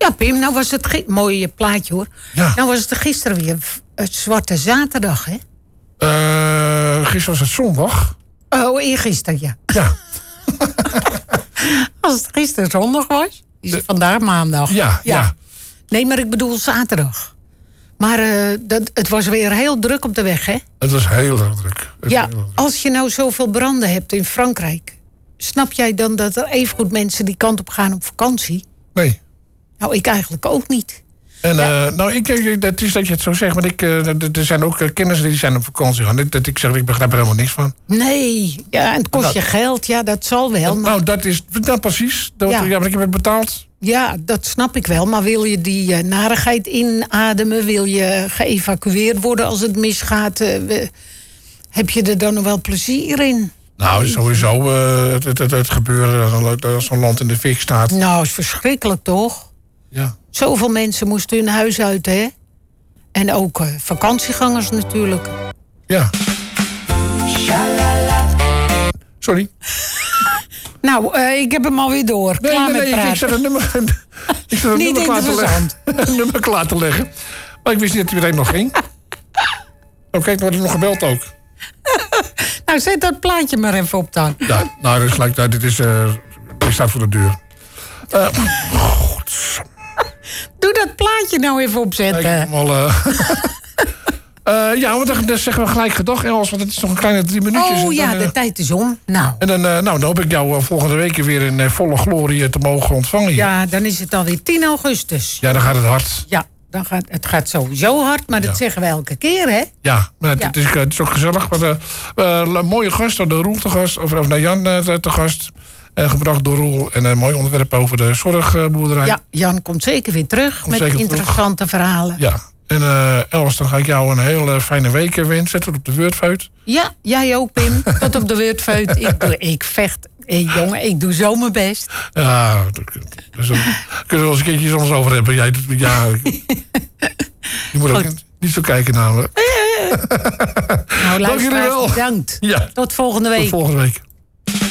Ja, Pim, nou was het mooi plaatje, hoor. Ja. Nou was het gisteren weer het Zwarte Zaterdag, hè? Gisteren was het zondag. Oh, eergisteren, ja. Ja. Als het gisteren zondag was, is het vandaag maandag. Ja. Nee, maar ik bedoel zaterdag. Maar het was weer heel druk op de weg, hè? Het was heel erg druk. Als je nou zoveel branden hebt in Frankrijk... snap jij dan dat er evengoed mensen die kant op gaan op vakantie? Nee. Nou, ik eigenlijk ook niet. En het is dat je het zo zegt, maar er zijn ook kinderen die zijn op vakantie gaan. Ik zeg, ik begrijp er helemaal niks van. Nee, ja, en het kost je geld, ja, dat zal wel. Maar... Nou, dat is precies. Ja, maar ik heb het betaald. Ja, dat snap ik wel. Maar wil je die narigheid inademen? Wil je geëvacueerd worden als het misgaat? Heb je er dan nog wel plezier in? Nou, sowieso het gebeuren als zo'n land in de fik staat. Nou, is verschrikkelijk, toch? Ja. Zoveel mensen moesten hun huis uit, hè? En ook vakantiegangers natuurlijk. Ja. Sorry. Nou, ik heb hem alweer door. Klaar met praten. Ik zet een nummer, Niet interessant. Een nummer klaar te leggen. Maar ik wist niet dat hij meteen nog ging. Oh, kijk, wordt er nog gebeld ook. Nou, zet dat plaatje maar even op dan. Ja, nou, dat is gelijk. Dit staat voor de deur. Doe dat plaatje nou even opzetten. Ja, want dan zeggen we gelijk gedag, Els, want het is nog een kleine 3 minuutjes. Oh ja, de tijd is om. Nou. En dan hoop ik jou volgende week weer in volle glorie te mogen ontvangen hier. Ja, dan is het alweer 10 augustus. Ja, dan gaat het hard. Ja, het gaat sowieso hard, maar dat zeggen we elke keer, hè? Ja, maar het is ook gezellig. Een mooie gast, de Roel te gast, of Jan te gast. Gebracht door Roel en een mooi onderwerp over de zorgboerderij. Ja, Jan komt zeker weer terug met interessante verhalen. Ja, en Els, dan ga ik jou een hele fijne week wensen. Tot op de Wordfeut. Ja, jij ook, Pim. Tot op de Wordfeut. Ik vecht. Jongen, ik doe zo mijn best. Ja, kunnen we wel eens een keertje soms over hebben. Ja, je moet ook niet zo kijken namelijk. Nou, luisteraars, bedankt. Ja. Tot volgende week. Tot volgende week.